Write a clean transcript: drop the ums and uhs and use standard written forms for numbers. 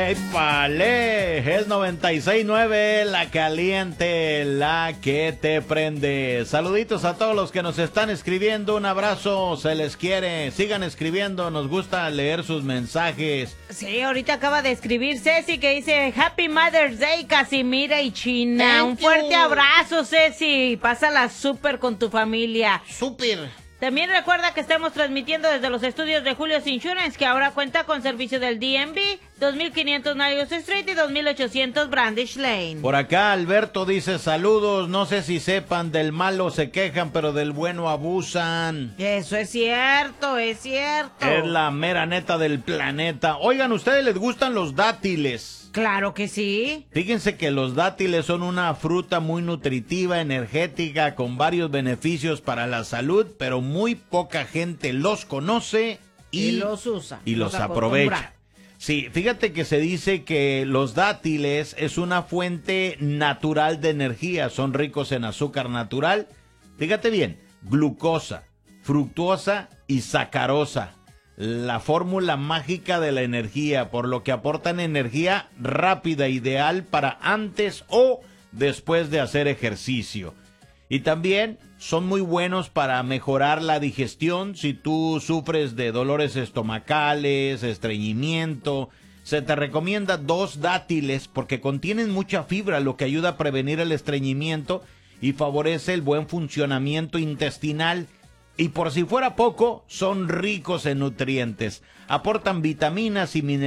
¡Épale! Es 96.9, la caliente, la que te prende. Saluditos a todos los que nos están escribiendo. Un abrazo, se les quiere. Sigan escribiendo, nos gusta leer sus mensajes. Sí, ahorita acaba de escribir Ceci que dice Happy Mother's Day, Casimira y China. Thank Un fuerte you. abrazo, Ceci. Pásala súper con tu familia. ¡Súper! También recuerda que estamos transmitiendo desde los estudios de Julio's Insurance, que ahora cuenta con servicio del DMV, 2500 Niles Street y 2800 Brandish Lane. Por acá Alberto dice saludos, no sé si sepan, del malo se quejan, pero del bueno abusan. Eso es cierto, es cierto. Es la mera neta del planeta. Oigan, ¿ustedes les gustan los dátiles? Claro que sí. Fíjense que los dátiles son una fruta muy nutritiva, energética, con varios beneficios para la salud, pero muy poca gente los conoce Y los usa. y los acostumbra. aprovecha. Sí, fíjate que se dice que los dátiles es una fuente natural de energía, son ricos en azúcar natural, fíjate bien, glucosa, fructosa y sacarosa. La fórmula mágica de la energía, por lo que aportan energía rápida, ideal para antes o después de hacer ejercicio. Y también son muy buenos para mejorar la digestión. Si tú sufres de dolores estomacales, estreñimiento, se te recomienda 2 dátiles porque contienen mucha fibra, lo que ayuda a prevenir el estreñimiento y favorece el buen funcionamiento intestinal. Y por si fuera poco, son ricos en nutrientes. Aportan vitaminas y minerales